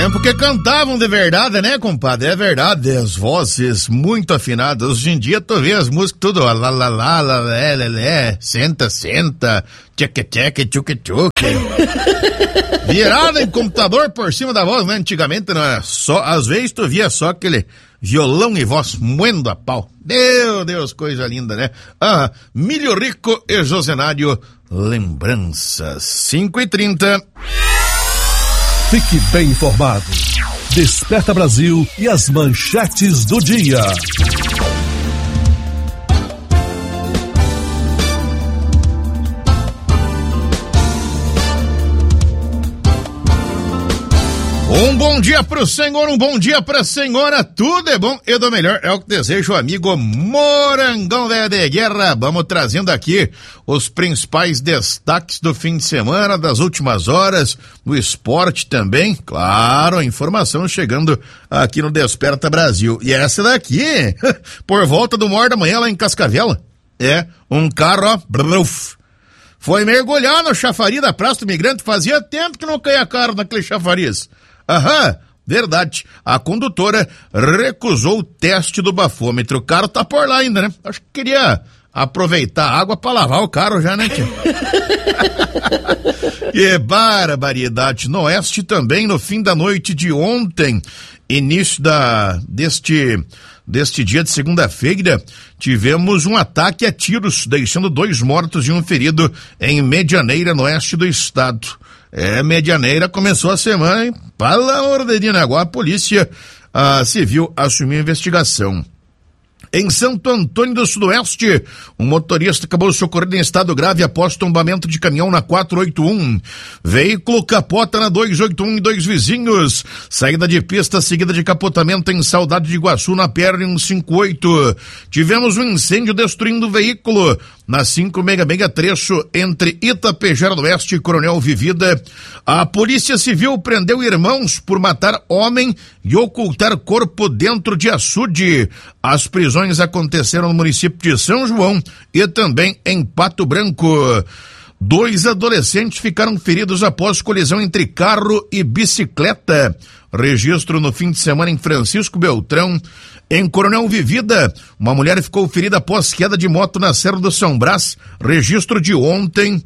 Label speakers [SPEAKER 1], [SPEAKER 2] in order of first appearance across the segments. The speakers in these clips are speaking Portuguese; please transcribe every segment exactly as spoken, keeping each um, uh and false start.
[SPEAKER 1] tempo que cantavam de verdade, né, compadre? É verdade, as vozes muito afinadas. Hoje em dia tu vê as músicas tudo, ó, lá, lá, lá, lá, lé, lé, lé, senta, senta, tcheque, tcheque, tchuque, tchuque. Virada em computador por cima da voz, né? Antigamente não era só, às vezes tu via só aquele violão e voz moendo a pau. Meu Deus, coisa linda, né? Ah, Milho Rico e Josenário, lembranças. cinco e trinta.
[SPEAKER 2] Fique bem informado. Desperta Brasil e as manchetes do dia.
[SPEAKER 1] Um bom dia pro senhor, um bom dia pra senhora, tudo é bom e do melhor é o que desejo, amigo Morangão Velho de Guerra. Vamos trazendo aqui os principais destaques do fim de semana, das últimas horas, do esporte também, claro, a informação chegando aqui no Desperta Brasil. E essa daqui, por volta do uma hora da manhã lá em Cascavel, é um carro, ó, bruf, foi mergulhar no chafariz da Praça do Imigrante, fazia tempo que não caía carro naquele chafariz. Aham, verdade. A condutora recusou o teste do bafômetro. O carro tá por lá ainda, né? Acho que queria aproveitar a água pra lavar o carro já, né, tia? Que barbaridade. No oeste também, no fim da noite de ontem, início da, deste, deste dia de segunda-feira, tivemos um ataque a tiros, deixando dois mortos e um ferido em Medianeira, no oeste do estado. É, Medianeira começou a semana, hein? Pelo amor de Deus, agora a polícia a civil assumiu a investigação. Em Santo Antônio do Sudoeste, um motorista acabou socorrido em estado grave após tombamento de caminhão na quatrocentos e oitenta e um. Veículo capota na duzentos e oitenta e um e dois vizinhos. Saída de pista seguida de capotamento em Saudade de Iguaçu na P R cento e cinquenta e oito. Tivemos um incêndio destruindo o veículo na cinco sessenta e seis trecho entre Itapejara do Oeste e Coronel Vivida. A Polícia Civil prendeu irmãos por matar homem e ocultar corpo dentro de açude. As prisões aconteceram no município de São João e também em Pato Branco. Dois adolescentes ficaram feridos após colisão entre carro e bicicleta. Registro no fim de semana em Francisco Beltrão. Em Coronel Vivida, uma mulher ficou ferida após queda de moto na Serra do São Brás. Registro de ontem.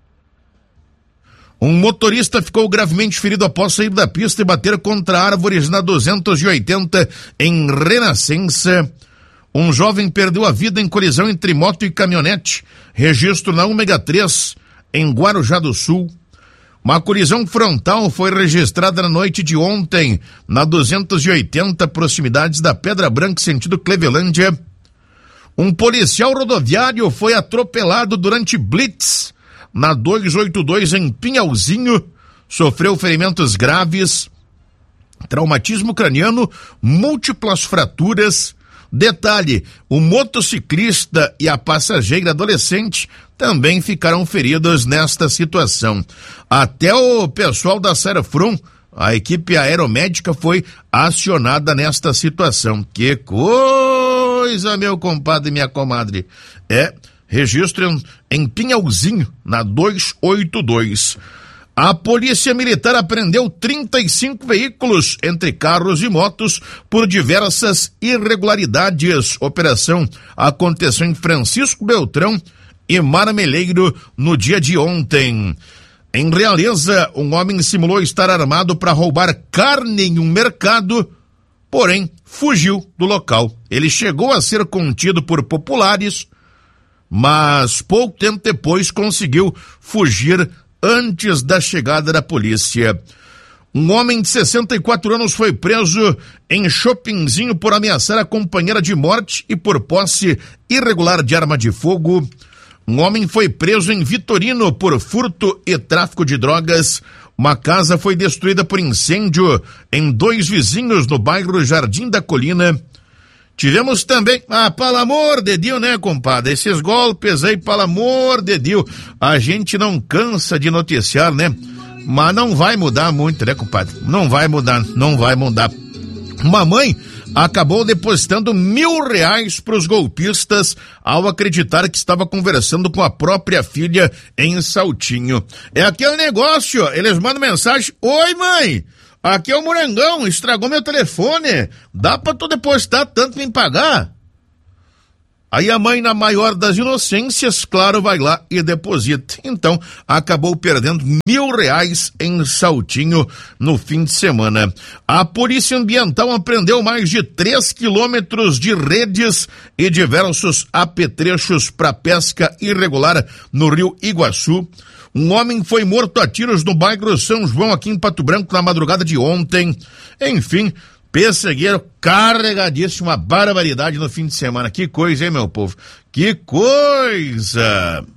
[SPEAKER 1] Um motorista ficou gravemente ferido após sair da pista e bater contra árvores na duzentos e oitenta em Renascença. Um jovem perdeu a vida em colisão entre moto e caminhonete. Registro na Ômega três, em Guarujá do Sul. Uma colisão frontal foi registrada na noite de ontem, na duzentos e oitenta, proximidades da Pedra Branca, sentido Clevelândia. Um policial rodoviário foi atropelado durante blitz na duzentos e oitenta e dois em Pinhalzinho, sofreu ferimentos graves, traumatismo craniano, múltiplas fraturas. Detalhe, o motociclista e a passageira adolescente também ficaram feridos nesta situação. Até o pessoal da Serafrum, a equipe aeromédica, foi acionada nesta situação. Que coisa, meu compadre e minha comadre. É, registro em Pinhalzinho, na duzentos e oitenta e dois. A Polícia Militar apreendeu trinta e cinco veículos, entre carros e motos, por diversas irregularidades. Operação aconteceu em Francisco Beltrão e Marmeleiro no dia de ontem. Em Realeza, um homem simulou estar armado para roubar carne em um mercado, porém fugiu do local. Ele chegou a ser contido por populares, mas pouco tempo depois conseguiu fugir antes da chegada da polícia. Um homem de sessenta e quatro anos foi preso em Chopinzinho por ameaçar a companheira de morte e por posse irregular de arma de fogo. Um homem foi preso em Vitorino por furto e tráfico de drogas. Uma casa foi destruída por incêndio em dois vizinhos no bairro Jardim da Colina. Tivemos também, ah, pelo amor de Deus, né, compadre? Esses golpes aí, pelo amor de Deus, a gente não cansa de noticiar, né? Mas não vai mudar muito, né, compadre? Não vai mudar, não vai mudar. Uma mãe acabou depositando mil reais para os golpistas ao acreditar que estava conversando com a própria filha em Saltinho. É aquele negócio, eles mandam mensagem: oi, mãe, Aqui é o Morangão, estragou meu telefone. Dá pra tu depositar tanto em pagar? Aí a mãe, na maior das inocências, claro, vai lá e deposita. Então, acabou perdendo mil reais em Saltinho no fim de semana. A Polícia Ambiental apreendeu mais de três quilômetros de redes e diversos apetrechos para pesca irregular no Rio Iguaçu. Um homem foi morto a tiros no bairro São João, aqui em Pato Branco, na madrugada de ontem. Enfim, pessegueiro carregadíssimo, uma barbaridade no fim de semana. Que coisa, hein, meu povo? Que coisa!